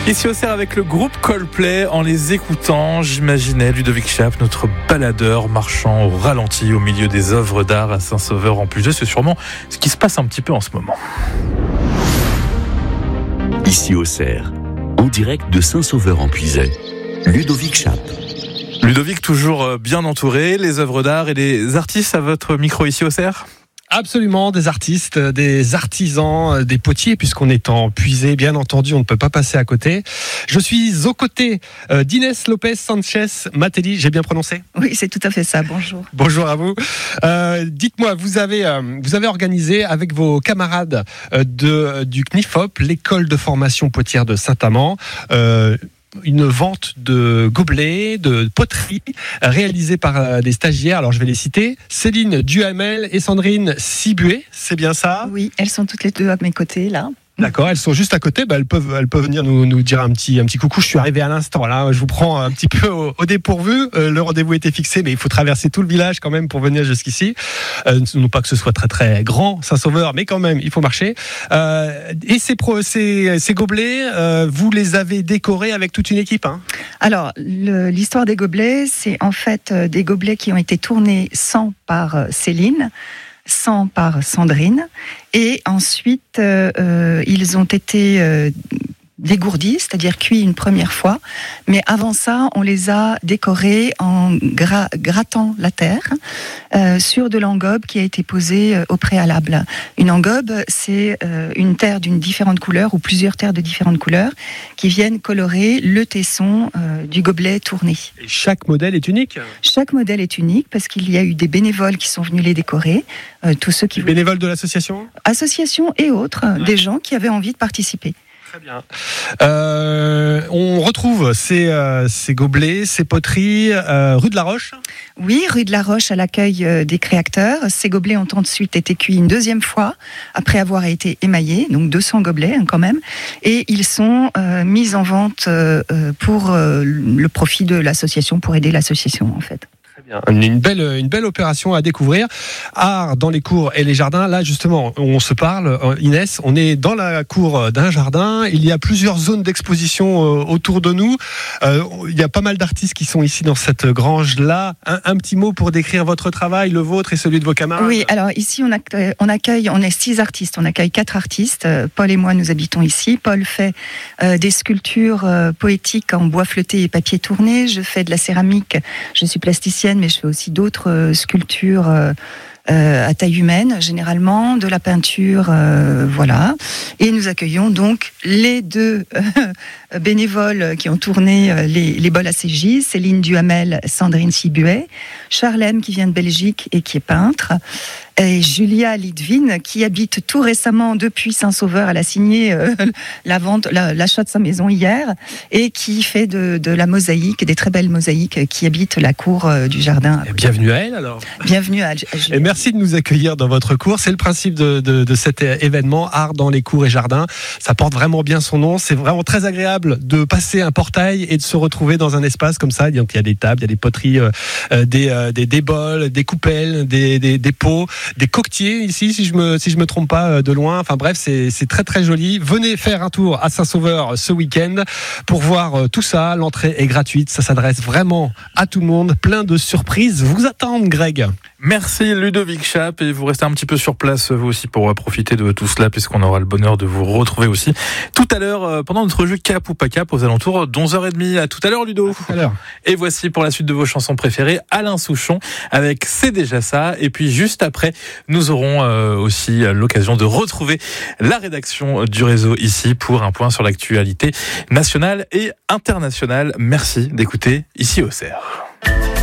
Ici au Cerf avec le groupe Coldplay, en les écoutant, j'imaginais Ludovic Chape, notre baladeur marchant au ralenti au milieu des œuvres d'art à Saint-Sauveur-en-Puisay. C'est sûrement ce qui se passe un petit peu en ce moment. Ici au Cerf, en direct de Saint-Sauveur-en-Puisay, Ludovic Chape. Ludovic, toujours bien entouré, les œuvres d'art et les artistes à votre micro ici au Cerf ? Absolument, des artistes, des artisans, des potiers, puisqu'on est en Puisay, bien entendu, on ne peut pas passer à côté. Je suis aux côtés d'Inès Lopez Sanchez Matelli, j'ai bien prononcé ? Oui, c'est tout à fait ça, bonjour. Bonjour à vous. Dites-moi, vous avez organisé avec vos camarades du CNIFOP, l'école de formation potière de Saint-Amand, une vente de gobelets, de poterie, réalisée par des stagiaires. Alors je vais les citer. Céline Duhamel et Sandrine Sibué, c'est bien ça ? Oui, elles sont toutes les deux à mes côtés, là. D'accord, elles sont juste à côté. Elles peuvent venir nous dire un petit coucou. Je suis arrivé à l'instant là. Je vous prends un petit peu au dépourvu. Le rendez-vous était fixé, mais il faut traverser tout le village quand même pour venir jusqu'ici. Non pas que ce soit très très grand, Saint-Sauveur, mais quand même il faut marcher. Et ces gobelets, vous les avez décorés avec toute une équipe, hein ? Alors l'histoire des gobelets, c'est en fait des gobelets qui ont été tournés 100 par Céline, 100 par Sandrine, et ensuite ils ont été dégourdis, c'est-à-dire cuits une première fois, mais avant ça, on les a décorés en grattant la terre sur de l'engobe qui a été posée au préalable. Une engobe, c'est une terre d'une différente couleur ou plusieurs terres de différentes couleurs qui viennent colorer le tesson du gobelet tourné. Et chaque modèle est unique ? Chaque modèle est unique parce qu'il y a eu des bénévoles qui sont venus les décorer. Tous ceux qui bénévoles de l'association ? Association et autres, des gens qui avaient envie de participer. Très bien. On retrouve ces gobelets, ces poteries, rue de la Roche ? Oui, rue de la Roche à l'accueil des créateurs. Ces gobelets ont ensuite été cuits une deuxième fois, après avoir été émaillés, donc 200 gobelets quand même, et ils sont mis en vente pour le profit de l'association, pour aider l'association en fait. Une belle opération à découvrir. Art dans les cours et les jardins. Là, justement, on se parle, Inès, on est dans la cour d'un jardin. Il y a plusieurs zones d'exposition autour de nous. Il y a pas mal d'artistes qui sont ici dans cette grange-là. Un petit mot pour décrire votre travail, le vôtre et celui de vos camarades. Oui, alors ici, on est 6 artistes. On accueille 4 artistes. Paul et moi, nous habitons ici. Paul fait des sculptures poétiques en bois fleuté et papier tourné. Je fais de la céramique. Je suis plasticienne, mais je fais aussi d'autres sculptures à taille humaine, généralement, de la peinture, voilà. Et nous accueillons donc les 2 bénévoles qui ont tourné les bols à CJ, Céline Duhamel, Sandrine Sibué, Charlène qui vient de Belgique et qui est peintre, et Julia Lidvin qui habite tout récemment depuis Saint-Sauveur. Elle a signé l'achat de sa maison hier et qui fait de la mosaïque, des très belles mosaïques qui habitent la cour du jardin. Et bienvenue à elle alors. Bienvenue à Julia. Et merci de nous accueillir dans votre cour. C'est le principe de cet événement, Art dans les cours et jardins. Ça porte vraiment bien son nom. C'est vraiment très agréable de passer un portail et de se retrouver dans un espace comme ça. Donc, il y a des tables, il y a des poteries, des bols, des coupelles, des pots, des coquetiers ici, si je me trompe pas de loin. Enfin bref, c'est très très joli. Venez faire un tour à Saint-Sauveur ce week-end pour voir tout ça. L'entrée est gratuite. Ça s'adresse vraiment à tout le monde. Plein de surprises vous attendent, Greg. Merci Ludovic Chape, et vous restez un petit peu sur place vous aussi pour profiter de tout cela, puisqu'on aura le bonheur de vous retrouver aussi tout à l'heure pendant notre jeu Cap ou pas Cap aux alentours d'11h30. À tout à l'heure Ludo. À tout à l'heure. Et voici pour la suite de vos chansons préférées Alain Souchon avec C'est déjà ça, et puis juste après nous aurons aussi l'occasion de retrouver la rédaction du réseau ici pour un point sur l'actualité nationale et internationale. Merci d'écouter ici au Cerf.